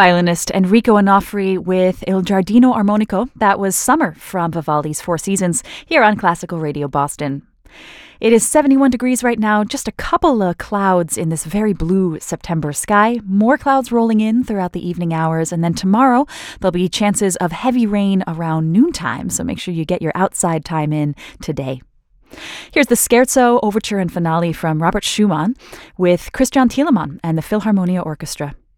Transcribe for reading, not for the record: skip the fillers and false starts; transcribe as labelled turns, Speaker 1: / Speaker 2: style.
Speaker 1: Violinist Enrico Onofri with Il Giardino Armonico. That was Summer from Vivaldi's Four Seasons here on Classical Radio Boston. It is 71 degrees right now, just a couple of clouds in this very blue September sky. More clouds rolling in throughout the evening hours. And then tomorrow, there'll be chances of heavy rain around noontime. So make sure you get your outside time in today. Here's the Scherzo, Overture and Finale from Robert Schumann with Christian Thielemann and the Philharmonia Orchestra.